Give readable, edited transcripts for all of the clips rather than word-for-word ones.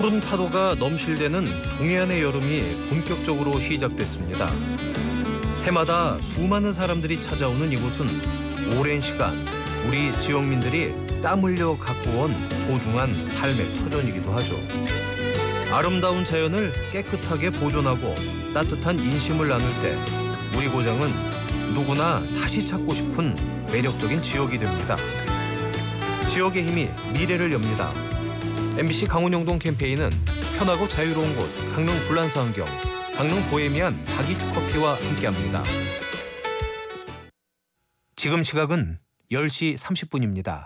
푸른 파도가 넘실대는 동해안의 여름이 본격적으로 시작됐습니다. 해마다 수많은 사람들이 찾아오는 이곳은 오랜 시간 우리 지역민들이 땀 흘려 갖고 온 소중한 삶의 터전이기도 하죠. 아름다운 자연을 깨끗하게 보존하고 따뜻한 인심을 나눌 때 우리 고장은 누구나 다시 찾고 싶은 매력적인 지역이 됩니다. 지역의 힘이 미래를 엽니다. MBC 강원영동 캠페인은 편하고 자유로운 곳 강릉 불란서 환경 강릉 보헤미안 박이축커피와 함께합니다. 지금 시각은 10시 30분입니다.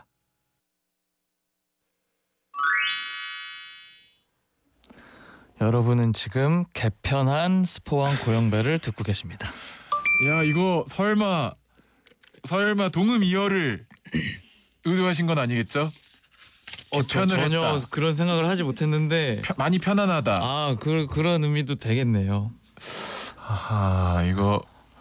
여러분은 지금 개편한 스포왕 고영배를 듣고 계십니다. 야, 이거 설마 동음 2열을 의도하신 건 아니겠죠? 전혀 했다. 그런 생각을 하지 못했는데 많이 편안하다. 그런 의미도 되겠네요. 아하, 이거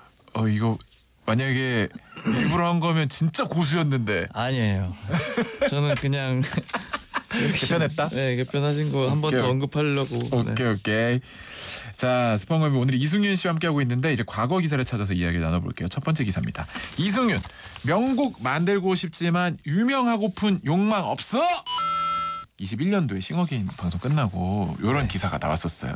만약에 일부러 한 거면 진짜 고수였는데. 아니에요. 저는 그냥 개편했다? 네, 개편하신 거 한 번 더 언급하려고. 오케이. 자, 스포왕고영배 오늘 이승윤 씨와 함께하고 있는데 이제 과거 기사를 찾아서 이야기를 나눠볼게요. 첫 번째 기사입니다. 이승윤, 명곡 만들고 싶지만 유명하고픈 욕망 없어? 21년도에 싱어게인 방송 끝나고 이런 기사가 나왔었어요.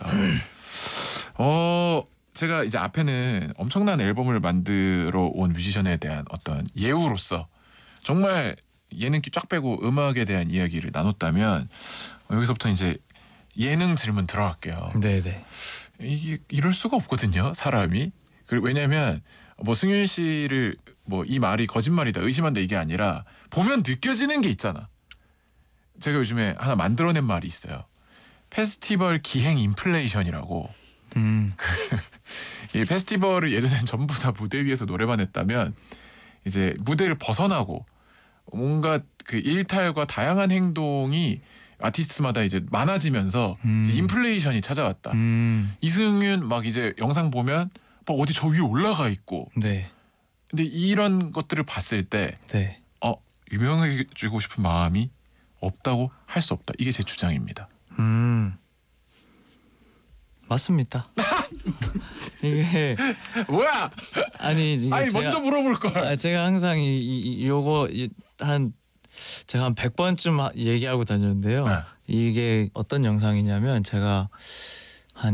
제가 이제 앞에는 엄청난 앨범을 만들어 온 뮤지션에 대한 어떤 예우로서 정말 예능기 쫙 빼고 음악에 대한 이야기를 나눴다면 여기서부터 이제 예능 질문 들어갈게요. 네네. 이게 이럴 수가 없거든요, 사람이. 그리고 왜냐하면 뭐 승윤 씨를 뭐 이 말이 거짓말이다 의심한다 이게 아니라 보면 느껴지는 게 있잖아. 제가 요즘에 하나 만들어낸 말이 있어요. 페스티벌 기행 인플레이션이라고. 이 페스티벌을 예전엔 전부 다 무대 위에서 노래만 했다면 이제 무대를 벗어나고 뭔가 그 일탈과 다양한 행동이 아티스트마다 이제 많아지면서 이제 인플레이션이 찾아왔다. 이승윤 막 이제 영상 보면 막 어디 저 위에 올라가 있고. 네. 근데 이런 것들을 봤을 때 네. 유명해지고 싶은 마음이 없다고 할 수 없다. 이게 제 주장입니다. 맞습니다. 이게 뭐야? 아니 먼저 물어볼 걸. 제가 항상 제가 한 100번쯤 얘기하고 다녔는데요. 네. 이게 어떤 영상이냐면 제가